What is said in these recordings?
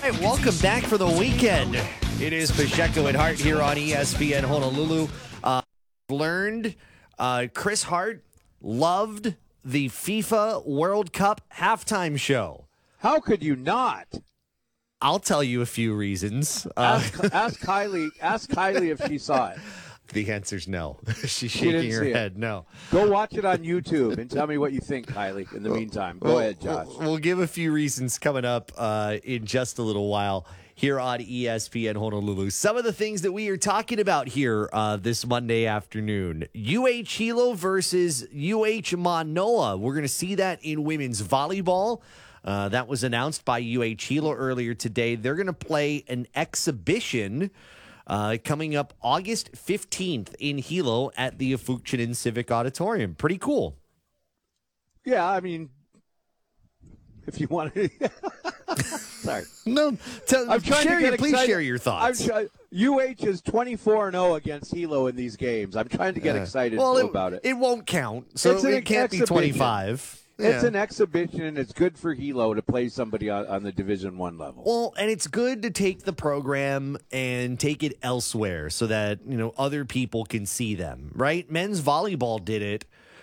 Hey, welcome back for the weekend. It is Pacheco and Hart here on ESPN Honolulu. Learned Chris Hart loved the FIFA World Cup halftime show. How could you not? I'll tell you a few reasons. Ask Kylie. Ask Kylie if she saw it. The answer's no. She's She didn't shaking her see it. head. No. Go watch it on YouTube and tell me what you think, Kylie. In the meantime, go ahead, Josh. We'll give a few reasons coming up in just a little while here on ESPN Honolulu. Some of the things that we are talking about here this Monday afternoon. UH Hilo versus UH Manoa. We're going to see that in women's volleyball. That was announced by UH Hilo earlier today. They're going to play an exhibition coming up August 15th in Hilo at the Afuchinen Civic Auditorium. Pretty cool. Yeah, I mean, if you want to. Sorry. No, I'm trying to get please excited. share your thoughts. UH is 24-0 against Hilo in these games. I'm trying to get excited about it. It won't count, so it can't be 25. It's Yeah. an exhibition, and it's good for Hilo to play somebody on the Division I level. Well, and it's good to take the program and take it elsewhere so that, other people can see them, right? Men's volleyball did it.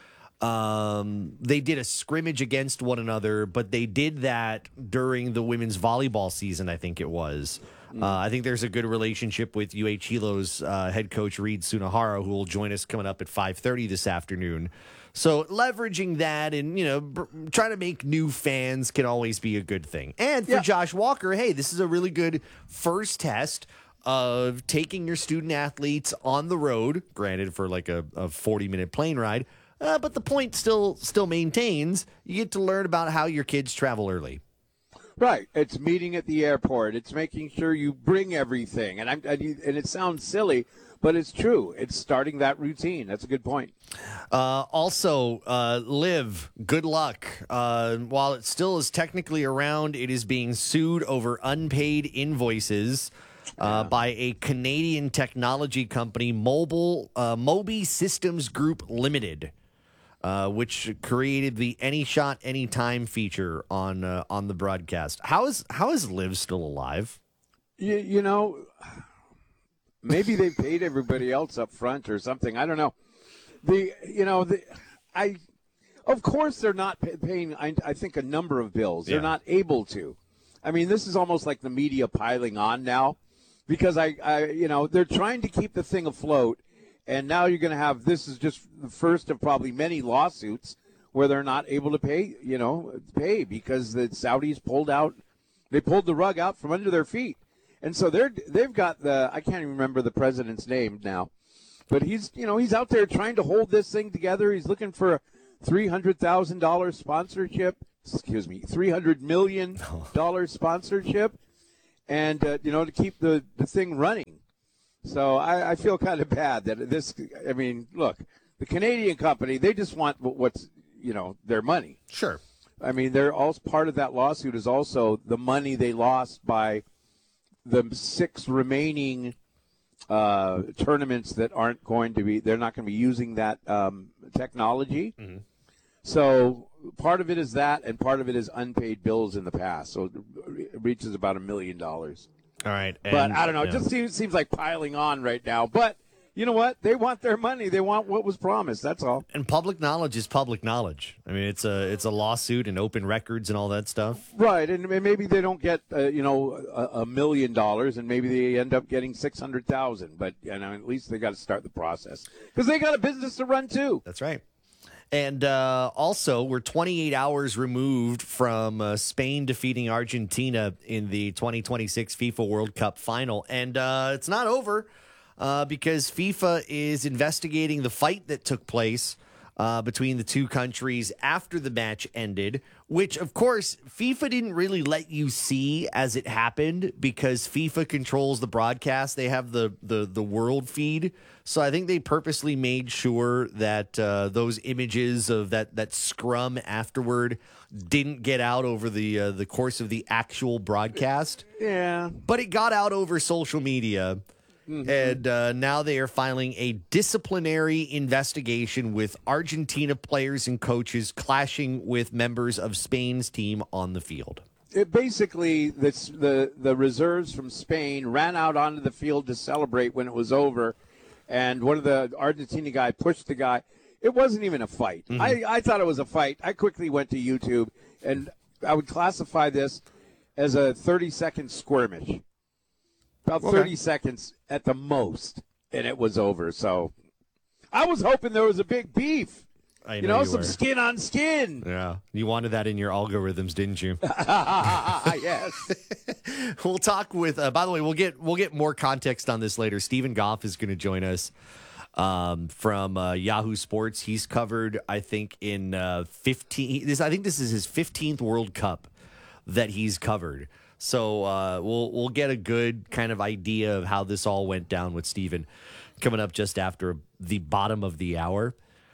They did a scrimmage against one another, but they did that during the women's volleyball season, I think it was. I think there's a good relationship with UH Hilo's head coach, Reed Sunahara, who will join us coming up at 5:30 this afternoon. So leveraging that and, trying to make new fans can always be a good thing. And for Josh Walker, hey, this is a really good first test of taking your student athletes on the road, granted for like a 40-minute plane ride. But the point still maintains. You get to learn about how your kids travel early. Right. It's meeting at the airport. It's making sure you bring everything. And it sounds silly, but it's true. It's starting that routine. That's a good point. Also, Liv, good luck. While it still is technically around, it is being sued over unpaid invoices by a Canadian technology company, Mobi Systems Group Limited, which created the Any Shot Anytime feature on the broadcast. How is Liv still alive? Maybe they paid everybody else up front or something. I don't know. Of course they're not paying. I think a number of bills. They're not able to. I mean, this is almost like the media piling on now, because they're trying to keep the thing afloat, and now you're going to have, this is just the first of probably many lawsuits where they're not able to pay because the Saudis pulled the rug out from under their feet. And so they've got I can't even remember the president's name now, but he's out there trying to hold this thing together. He's looking for a $300,000 sponsorship. $300 million sponsorship, and to keep the thing running. So I feel kind of bad that this. I mean, look, the Canadian company, they just want what's their money. Sure. I mean, they're also part of that lawsuit is also the money they lost by the 6 remaining tournaments that aren't going to be. They're not going to be using that technology. Mm-hmm. So part of it is that, and part of it is unpaid bills in the past. So it reaches about $1 million. All right. But I don't know. It just seems like piling on right now. But you know what? They want their money. They want what was promised. That's all. And public knowledge is public knowledge. I mean, it's a lawsuit and open records and all that stuff. Right. And maybe they don't get $1 million, and maybe they end up getting $600,000. But at least they got to start the process because they got a business to run too. That's right. And also, we're 28 hours removed from Spain defeating Argentina in the 2026 FIFA World Cup final. And it's not over because FIFA is investigating the fight that took place between the two countries after the match ended, which, of course, FIFA didn't really let you see as it happened because FIFA controls the broadcast. They have the world feed. So I think they purposely made sure that those images of that scrum afterward didn't get out over the course of the actual broadcast. Yeah. But it got out over social media. Mm-hmm. And now they are filing a disciplinary investigation with Argentina players and coaches clashing with members of Spain's team on the field. It basically, the reserves from Spain ran out onto the field to celebrate when it was over, and one of the Argentina guy pushed the guy. It wasn't even a fight. I thought it was a fight. I quickly went to YouTube, and I would classify this as a 30-second skirmish. About 30 seconds at the most, and it was over. So I was hoping there was a big beef. I know some were. skin on skin. Yeah. You wanted that in your algorithms, didn't you? Yes. We'll talk with, by the way, we'll get more context on this later. Stephen Goff is going to join us from Yahoo Sports. He's covered, I think, in 15. I think this is his 15th World Cup that he's covered. So we'll get a good kind of idea of how this all went down with Stephen coming up just after the bottom of the hour.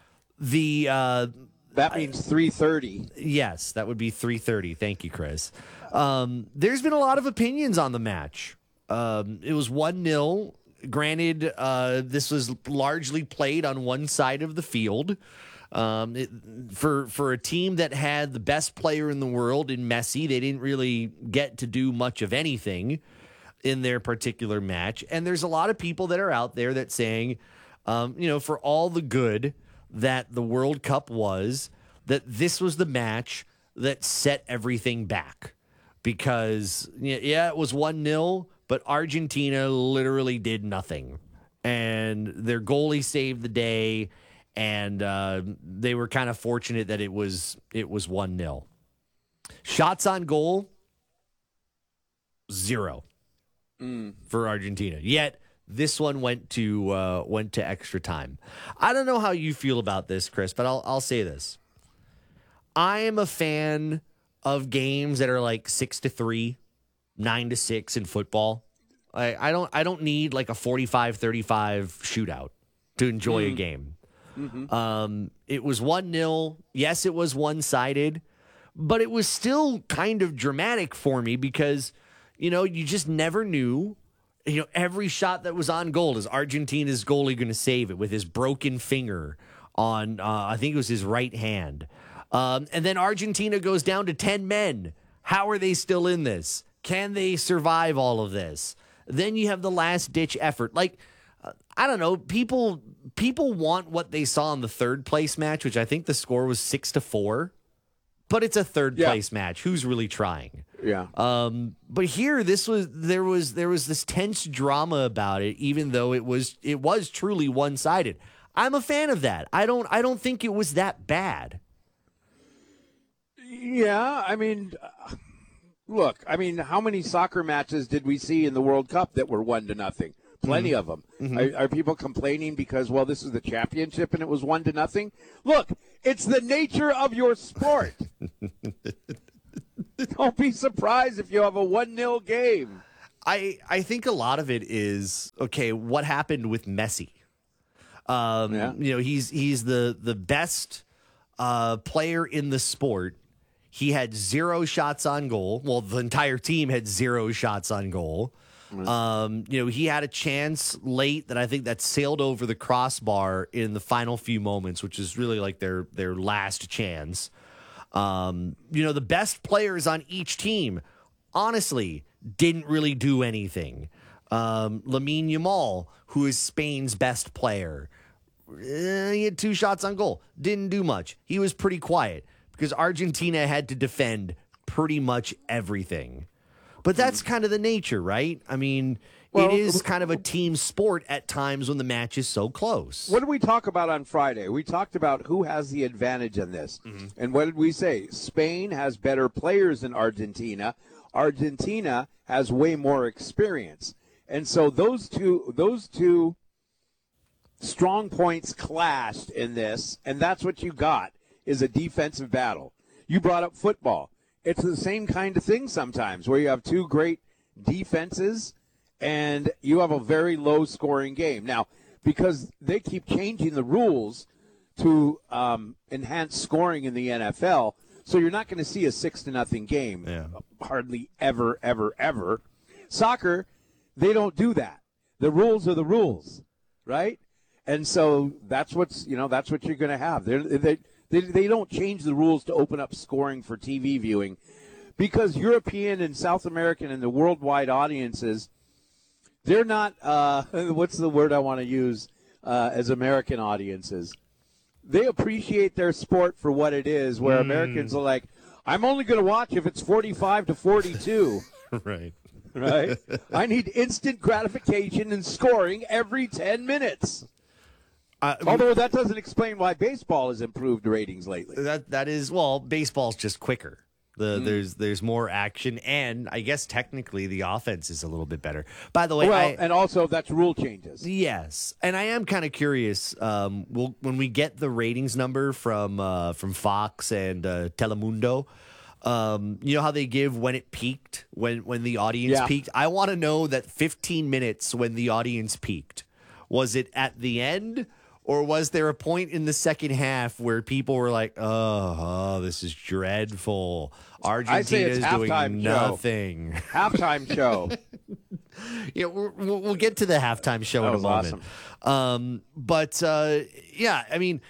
That means 3:30. Yes, that would be 3:30. Thank you, Chris. There's been a lot of opinions on the match. It was 1-0. Granted, this was largely played on one side of the field. For a team that had the best player in the world in Messi, they didn't really get to do much of anything in their particular match. And there's a lot of people that are out there that saying, for all the good that the World Cup was, that this was the match that set everything back. Because, it was 1-0, but Argentina literally did nothing. And their goalie saved the day, and they were kind of fortunate that it was 1-0. Shots on goal, 0 for Argentina. Yet this one went to extra time. I don't know how you feel about this, Chris, but I'll say this. I am a fan of games that are like 6-3, 9-6 in football. I don't need like a 45-35 shootout to enjoy a game. It was 1-0. Yes, it was one-sided, but it was still kind of dramatic for me because, you just never knew. Every shot that was on goal, is Argentina's goalie going to save it with his broken finger on, I think it was his right hand. And then Argentina goes down to 10 men. How are they still in this? Can they survive all of this? Then you have the last-ditch effort. Like, I don't know, people want what they saw in the third place match, which I think the score was 6-4. But it's a third place match. Who's really trying? Yeah. But here, there was this tense drama about it, even though it was truly one-sided. I'm a fan of that. I don't think it was that bad. Yeah, I mean, look, how many soccer matches did we see in the World Cup that were 1-0? Plenty of them. Are people complaining because, this is the championship and it was 1-0? Look, it's the nature of your sport. Don't be surprised if you have a 1-0 game. I think a lot of it is, okay, what happened with Messi? He's the best player in the sport. He had 0 shots on goal. Well, the entire team had 0 shots on goal. He had a chance late that I think that sailed over the crossbar in the final few moments, which is really like their last chance. The best players on each team, honestly, didn't really do anything. Lamine Yamal, who is Spain's best player, he had 2 shots on goal. Didn't do much. He was pretty quiet because Argentina had to defend pretty much everything. But that's kind of the nature, right? I mean, it is kind of a team sport at times when the match is so close. What did we talk about on Friday? We talked about who has the advantage in this. And what did we say? Spain has better players than Argentina. Argentina has way more experience. And so those two strong points clashed in this, and that's what you got, is a defensive battle. You brought up football. It's the same kind of thing sometimes where you have 2 great defenses and you have a very low-scoring game. Now, because they keep changing the rules to enhance scoring in the NFL, so you're not going to see a 6-0 game. Yeah. Hardly ever, ever, ever. Soccer, they don't do that. The rules are the rules, right? And so that's what you're going to have. They don't change the rules to open up scoring for TV viewing because European and South American and the worldwide audiences, they're not, what's the word I want to use as American audiences? They appreciate their sport for what it is, where Americans are like, I'm only going to watch if it's 45 to 42. Right. Right? I need instant gratification and scoring every 10 minutes. Although that doesn't explain why baseball has improved ratings lately. That is, well, baseball's just quicker. There's more action, and I guess technically the offense is a little bit better. By the way, and also that's rule changes. Yes, and I am kind of curious. When we get the ratings number from Fox and Telemundo, you know how they give when it peaked, when the audience peaked. I want to know that 15 minutes when the audience peaked. Was it at the end? Or was there a point in the second half where people were like, oh, this is dreadful. Argentina is doing nothing. Halftime show. Yeah, we'll get to the halftime show in a moment. Awesome. Yeah, I mean,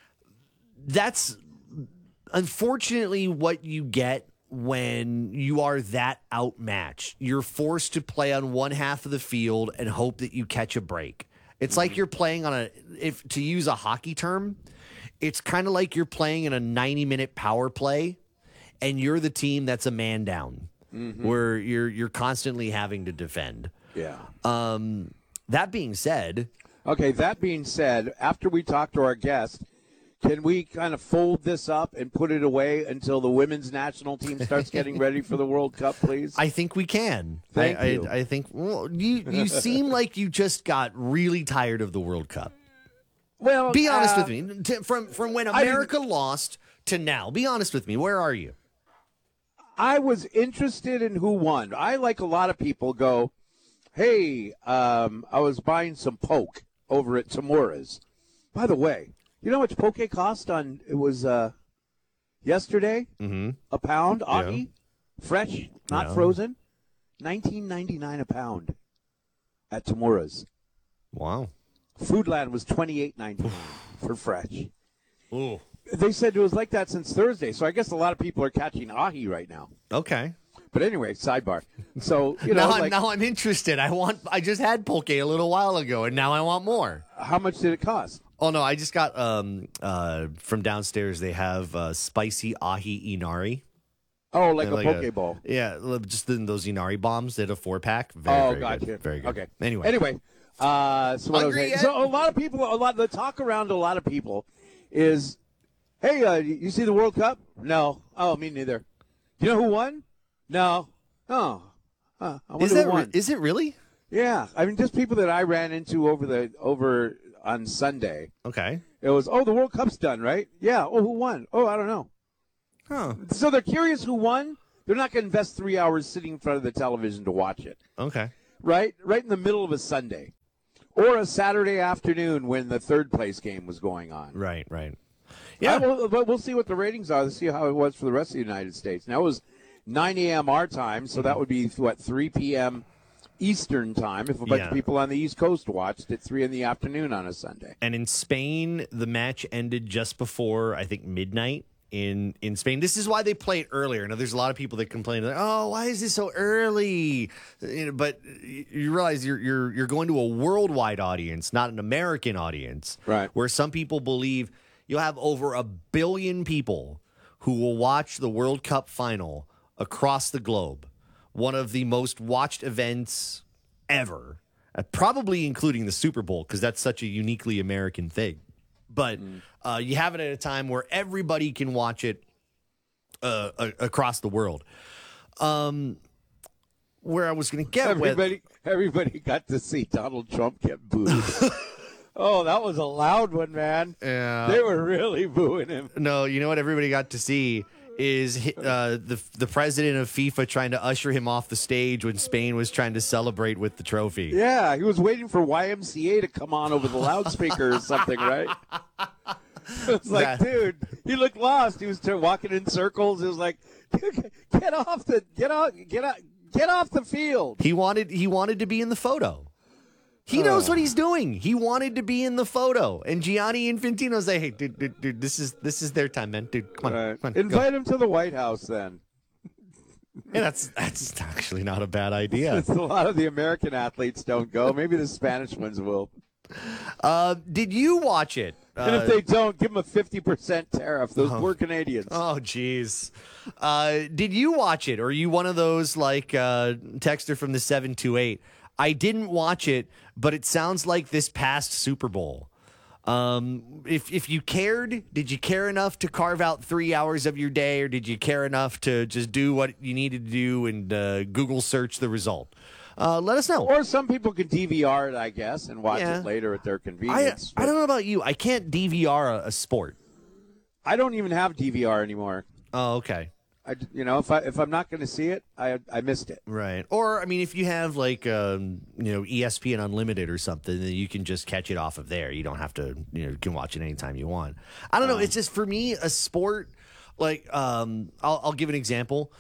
that's unfortunately what you get when you are that outmatched. You're forced to play on one half of the field and hope that you catch a break. It's like you're playing on to use a hockey term, it's kind of like you're playing in a 90-minute power play, and you're the team that's a man down, where you're constantly having to defend. Yeah. That being said, after we talk to our guest, can we kind of fold this up and put it away until the women's national team starts getting ready for the World Cup, please? I think we can. Thank you. I think you seem like you just got really tired of the World Cup. Well, be honest with me. From when America lost to now, be honest with me. Where are you? I was interested in who won. I, like a lot of people, go, hey, I was buying some poke over at Tamura's. By the way, you know how much poke cost yesterday? Mm-hmm. A pound, ahi, fresh, not frozen, $19.99 a pound at Tamura's. Wow. Foodland was $28.99 for fresh. Ooh. They said it was like that since Thursday, so I guess a lot of people are catching ahi right now. Okay. But anyway, sidebar. So now I'm interested. I just had poke a little while ago, and now I want more. How much did it cost? Oh no, I just got from downstairs. They have spicy ahi inari. Oh, like a poke bowl. Yeah, just those inari bombs. They had a 4-pack. Very gotcha. Good. Very good. Okay. Anyway. So what I was saying. So the talk around a lot of people is, hey, you see the World Cup? No. Oh, me neither. Do you know who won? No. Oh. I wonder who won. Is it really? Yeah. I mean, just people that I ran into over on Sunday. Okay. It was, the World Cup's done, right? Yeah. Oh, who won? Oh, I don't know. Huh. So they're curious who won. They're not going to invest 3 hours sitting in front of the television to watch it. Okay. Right in the middle of a Sunday. Or a Saturday afternoon when the third place game was going on. Right. Yeah. But we'll see what the ratings are. Let's see how it was for the rest of the United States. Now, it was 9 a.m. our time, so that would be, 3 p.m. Eastern time if a bunch of people on the East Coast watched at 3 in the afternoon on a Sunday. And in Spain, the match ended just before, I think, midnight in Spain. This is why they play it earlier. Now, there's a lot of people that complain, like, oh, why is this so early? But you realize you're going to a worldwide audience, not an American audience. Right. Where some people believe you'll have over 1 billion people who will watch the World Cup final across the globe. One of the most watched events ever, probably including the Super Bowl, because that's such a uniquely American thing. But you have it at a time where everybody can watch it across the world. Where I was going to get everybody got to see Donald Trump get booed. Oh, that was a loud one, man. Yeah. They were really booing him. No, you know what everybody got to see is the president of FIFA trying to usher him off the stage when Spain was trying to celebrate with the trophy. Yeah, he was waiting for YMCA to come on over the loudspeaker or something, right? It was like, dude, he looked lost. He was walking in circles. It was like, get off the field. He wanted to be in the photo. He knows what he's doing. He wanted to be in the photo. And Gianni Infantino's like, hey, dude, this is their time, man. Dude, come on. Invite him to the White House then. Yeah, that's actually not a bad idea. A lot of the American athletes don't go. Maybe the Spanish ones will. Did you watch it? And if they don't, give them a 50% tariff. Those poor Canadians. Oh, jeez. Did you watch it? Or are you one of those like texter from the 728? I didn't watch it, but it sounds like this past Super Bowl. If you cared, did you care enough to carve out 3 hours of your day, or did you care enough to just do what you needed to do and Google search the result? Let us know. Or some people can DVR it, I guess, and watch it later at their convenience. I don't know about you. I can't DVR a sport. I don't even have DVR anymore. Oh, okay. If I'm not going to see it, I missed it. Right. Or, I mean, if you have like, ESPN Unlimited or something, then you can just catch it off of there. You don't have to, you can watch it anytime you want. I don't know. It's just, for me, a sport, like, I'll give an example.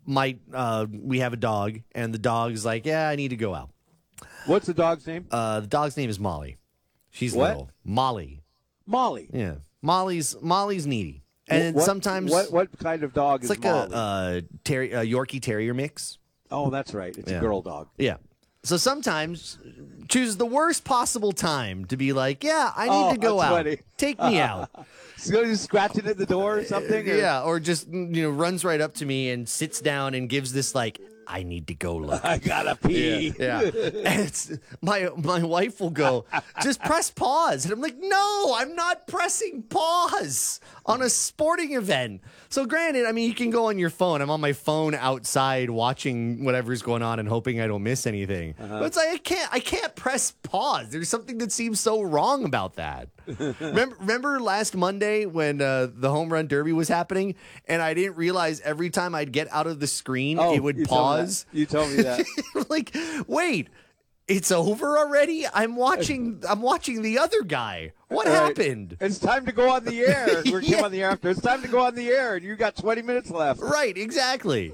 We have a dog, and the dog's like, yeah, I need to go out. What's the dog's name? The dog's name is Molly. She's what? little. Molly. Yeah. Molly's needy. And sometimes what kind of dog is Molly? It's like a Yorkie Terrier mix. Oh, that's right. It's a girl dog. Yeah. So sometimes choose the worst possible time to be like, yeah, I need to go out. Funny. Take me out. So he's scratching at the door or something? Yeah, or just runs right up to me and sits down and gives this like, I need to go look. I gotta pee. Yeah. And it's my wife will go, just press pause. And I'm like, no, I'm not pressing pause on a sporting event. So granted, I mean, you can go on your phone. I'm on my phone outside watching whatever's going on and hoping I don't miss anything. But it's like I can't press pause. There's something that seems so wrong about that. Remember last Monday when the home run derby was happening, and I didn't realize every time I'd get out of the screen, it would pause. You told me that. Like, wait, it's over already? I'm watching the other guy. What happened? It's time to go on the air. We're came on the air after. It's time to go on the air, and you got 20 minutes left. Right, exactly.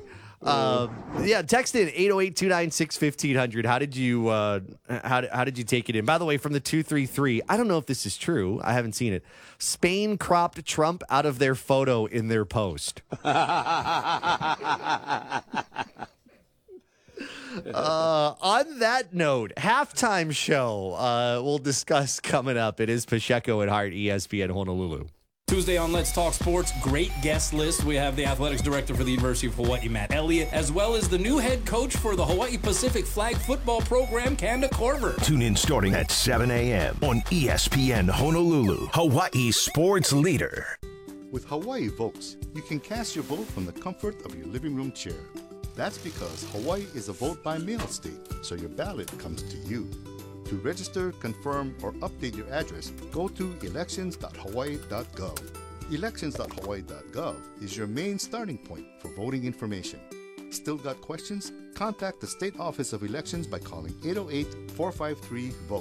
Text in 808-296-1500. How did you take it in? By the way, from the 233, I don't know if this is true. I haven't seen it. Spain cropped Trump out of their photo in their post. On that note, halftime show we'll discuss coming up. It is Pacheco and Hart, ESPN Honolulu. Tuesday on Let's Talk Sports, great guest list. We have the athletics director for the University of Hawaii, Matt Elliott, as well as the new head coach for the Hawaii Pacific flag football program, Kanda Korver. Tune in starting at 7 a.m. on ESPN Honolulu, Hawaii sports leader. With Hawaii Votes, you can cast your vote from the comfort of your living room chair. That's because Hawaii is a vote-by-mail state, so your ballot comes to you. To register, confirm, or update your address, go to elections.hawaii.gov. Elections.hawaii.gov is your main starting point for voting information. Still got questions? Contact the State Office of Elections by calling 808-453-VOTE.